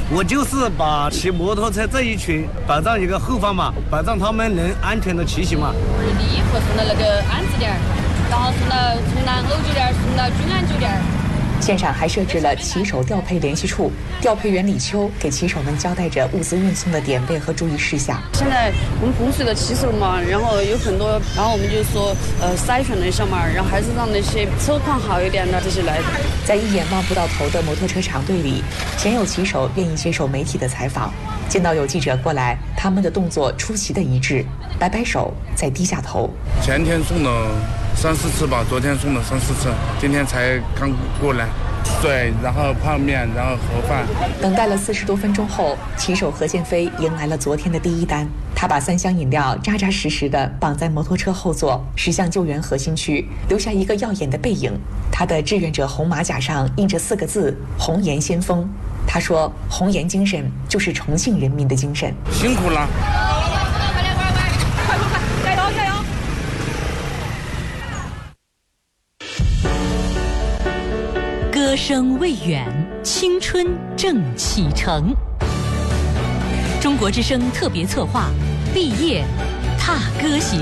我就是把骑摩托车这一群保障一个后方嘛，保障他们能安全的骑行嘛。 第一步送到那个安置点，然后送到从南欧酒店送到君安酒店。 现场还设置了骑手调配联系处，调配员李秋给骑手们交代着物资运送的点位和注意事项。 现在我们供水的骑手嘛，然后有很多，然后我们就说筛选了一下嘛，然后还是让那些车况好一点的这些来。 在一眼望不到头的摩托车长队里，鲜有骑手愿意接受媒体的采访。见到有记者过来，他们的动作出奇的一致，摆摆手，再低下头。 前天送了3、4次吧，昨天送了3、4次，今天才刚过来。水，然后泡面，然后盒饭。 等待了40多分钟后，骑手何建飞迎来了昨天的第一单。他把3箱饮料扎扎实实地绑在摩托车后座，驶向救援核心区，留下一个耀眼的背影。他的志愿者红马甲上印着4个字：红颜先锋。他说，红颜精神就是重庆人民的精神。 辛苦了。 歌声未远，青春正启程。中国之声特别策划《毕业踏歌行》。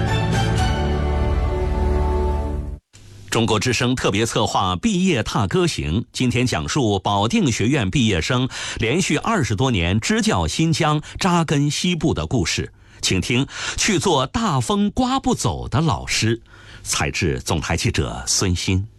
中国之声特别策划《毕业踏歌行》，今天讲述保定学院毕业生连续20多年支教新疆、扎根西部的故事。请听去做大风刮不走的老师。采制总台记者孙鑫。